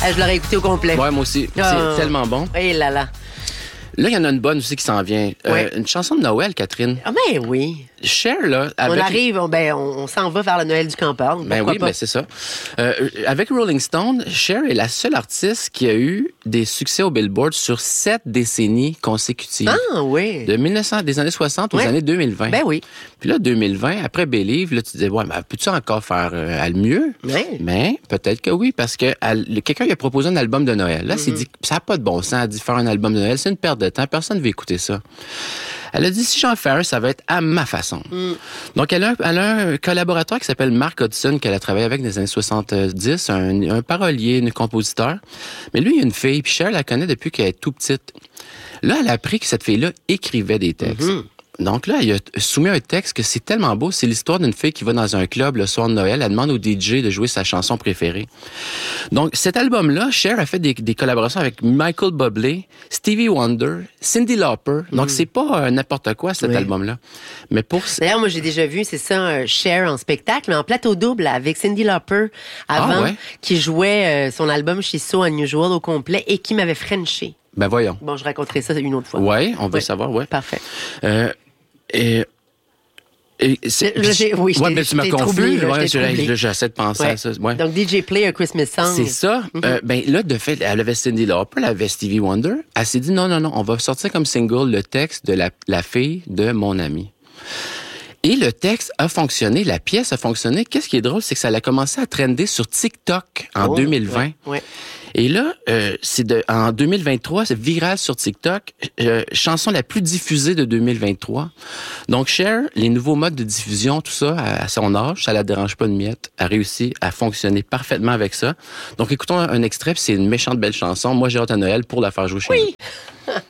Je l'aurais écouté au complet. Ouais, moi aussi. C'est tellement bon. Et là là. Là, il y en a une bonne aussi qui s'en vient. Ouais. Une chanson de Noël, Catherine. Ah ben oui. Cher, là. Avec... On arrive, on s'en va vers le Noël du campeur. Ben oui, ben c'est ça. Avec Rolling Stone, Cher est la seule artiste qui a eu des succès au Billboard sur 7 décennies consécutives. Ah oui. Des années 60 aux années 2020. Ben oui. Puis là, 2020, après Believe, là, tu te dis, ouais, mais peux-tu encore faire le mieux? Oui. Mais peut-être que oui, parce que quelqu'un lui a proposé un album de Noël. Là, s'est dit, ça n'a pas de bon sens. Elle a dit faire un album de Noël, c'est une perte de temps. Personne ne veut écouter ça. Elle a dit, si j'en fais un, ça va être à ma façon. Donc, elle a un collaborateur qui s'appelle Mark Hudson, qu'elle a travaillé avec dans les années 70, un parolier, un compositeur. Mais lui, il a une fille, puis Cher la connaît depuis qu'elle est tout petite. Là, elle a appris que cette fille-là écrivait des textes. Donc là, il a soumis un texte que c'est tellement beau. C'est l'histoire d'une fille qui va dans un club le soir de Noël. Elle demande au DJ de jouer sa chanson préférée. Donc, cet album-là, Cher a fait des collaborations avec Michael Bublé, Stevie Wonder, Cyndi Lauper. Donc, c'est pas n'importe quoi, cet album-là. Mais pour... D'ailleurs, moi, j'ai déjà vu, c'est ça, Cher en spectacle, mais en plateau double avec Cyndi Lauper avant, qui jouait son album She's So Unusual au complet et qui m'avait frenché. Ben voyons. Bon, je raconterai ça une autre fois. Ouais, on veut savoir, ouais. Parfait. Mais tu m'as confus. J'essaie de penser à ça. Ouais. Donc, DJ Play a Christmas Song. C'est ça. Là, de fait, elle avait Cyndi Lauper, elle avait Stevie Wonder. Elle s'est dit, non, on va sortir comme single le texte de la fille de mon ami. Et le texte a fonctionné, la pièce a fonctionné. Qu'est-ce qui est drôle, c'est que ça a commencé à trender sur TikTok en 2020. Ouais. Et là, en 2023, c'est viral sur TikTok, chanson la plus diffusée de 2023. Donc, Cher, les nouveaux modes de diffusion, tout ça, à son âge, ça la dérange pas une miette, a réussi à fonctionner parfaitement avec ça. Donc, écoutons un extrait, puis c'est une méchante belle chanson. Moi, j'ai hâte à Noël pour la faire jouer chez nous.